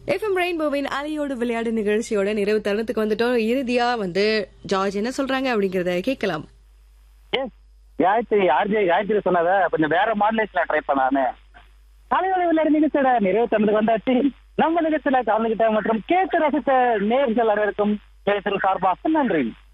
FM ரெயின்போவின் அலையோடு விளையாடு நிகழ்ச்சியோட நிறைவு தருணத்துக்கு வந்துட்டோம். இறுதியா ஜார்ஜ் என்ன சொல்றாங்க அப்படிங்கறத கேட்கலாம். காயத்ரி சொன்னத கொஞ்சம் வேற மாடலேஷன்ல ட்ரை பண்ணானே. அலையோடு விளையாடு நிகழ்ச்சியோட நிறைவு தருணத்துக்கு வந்தாச்சு. நம்ம நிகழ்ச்சியில கலந்துகிட்ட மற்றும் கேட்டு ரசித்த நேர்கள் அனைவருக்கும் சார்பாக நன்றி.